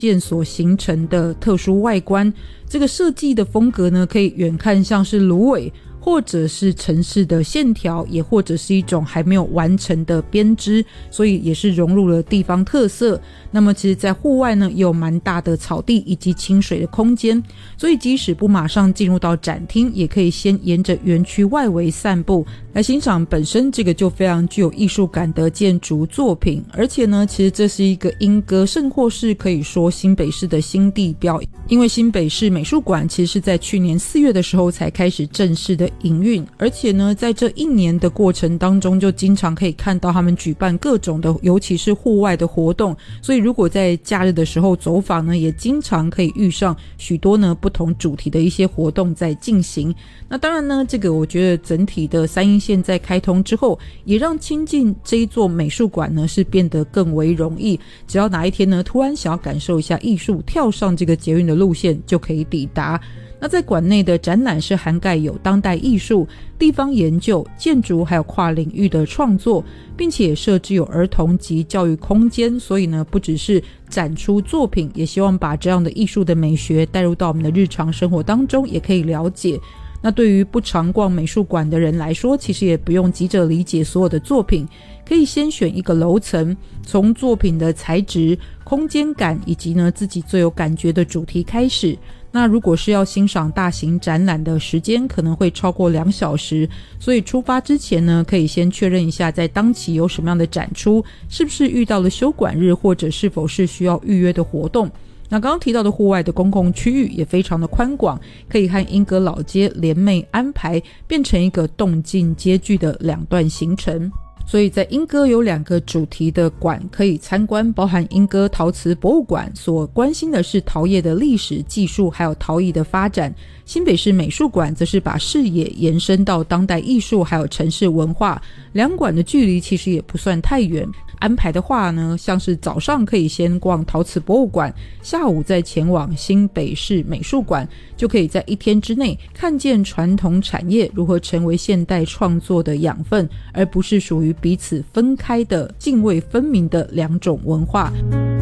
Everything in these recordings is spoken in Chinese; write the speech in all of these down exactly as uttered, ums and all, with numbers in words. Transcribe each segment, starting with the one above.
件所形成的特殊外观。这个设计的风格呢，可以远看像是芦苇，或者是城市的线条，也或者是一种还没有完成的编织，所以也是融入了地方特色。那么其实在户外呢，也有蛮大的草地以及清水的空间，所以即使不马上进入到展厅，也可以先沿着园区外围散步，来欣赏本身这个就非常具有艺术感的建筑作品。而且呢，其实这是一个莺歌甚或是可以说新北市的新地标，因为新北市美术馆其实是在去年四月的时候才开始正式的营运，而且呢在这一年的过程当中，就经常可以看到他们举办各种的尤其是户外的活动，所以如果在假日的时候走访呢，也经常可以遇上许多呢不同主题的一些活动在进行。那当然呢，这个我觉得整体的三鶯线在开通之后，也让亲近这一座美术馆呢是变得更为容易，只要哪一天呢突然想要感受一下艺术，跳上这个捷运的路线就可以抵达。那在馆内的展览是涵盖有当代艺术、地方研究、建筑还有跨领域的创作，并且也设置有儿童及教育空间，所以呢不只是展出作品，也希望把这样的艺术的美学带入到我们的日常生活当中，也可以了解。那对于不常逛美术馆的人来说，其实也不用急着理解所有的作品，可以先选一个楼层，从作品的材质、空间感以及呢自己最有感觉的主题开始。那如果是要欣赏大型展览的时间可能会超过两小时，所以出发之前呢，可以先确认一下在当期有什么样的展出，是不是遇到了休馆日，或者是否是需要预约的活动。那刚刚提到的户外的公共区域也非常的宽广，可以和莺歌老街联袂安排，变成一个动静皆具的两段行程。所以在莺歌有两个主题的馆可以参观，包含莺歌陶瓷博物馆，所关心的是陶业的历史、技术还有陶艺的发展。新北市美术馆则是把视野延伸到当代艺术还有城市文化，两馆的距离其实也不算太远。安排的话呢，像是早上可以先逛陶瓷博物馆，下午再前往新北市美术馆，就可以在一天之内看见传统产业如何成为现代创作的养分，而不是属于彼此分开的泾渭分明的两种文化。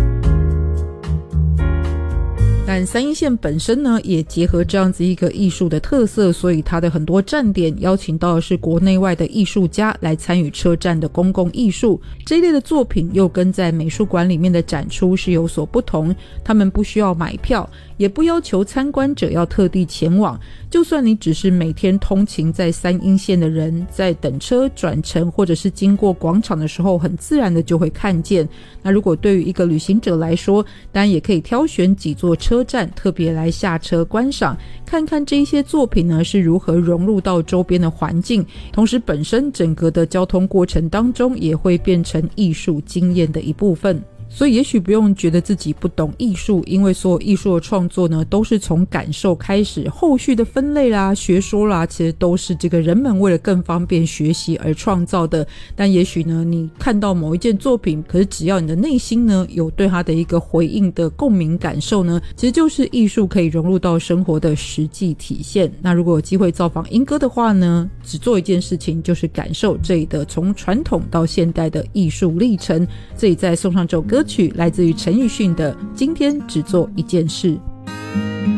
但三鶯线本身呢，也结合这样子一个艺术的特色，所以它的很多站点邀请到的是国内外的艺术家来参与车站的公共艺术。这一类的作品又跟在美术馆里面的展出是有所不同，他们不需要买票，也不要求参观者要特地前往，就算你只是每天通勤在三鶯线的人，在等车转乘或者是经过广场的时候，很自然的就会看见。那如果对于一个旅行者来说，当然也可以挑选几座车站特别来下车观赏，看看这一些作品呢是如何融入到周边的环境，同时本身整个的交通过程当中也会变成艺术经验的一部分。所以也许不用觉得自己不懂艺术，因为所有艺术的创作呢都是从感受开始，后续的分类啦、学说啦，其实都是这个人们为了更方便学习而创造的。但也许呢你看到某一件作品，可是只要你的内心呢有对它的一个回应的共鸣感受呢，其实就是艺术可以融入到生活的实际体现。那如果有机会造访莺歌的话呢，只做一件事情，就是感受这里的从传统到现代的艺术历程。这里再送上这首歌曲，来自于陈奕迅的《今天只做一件事》。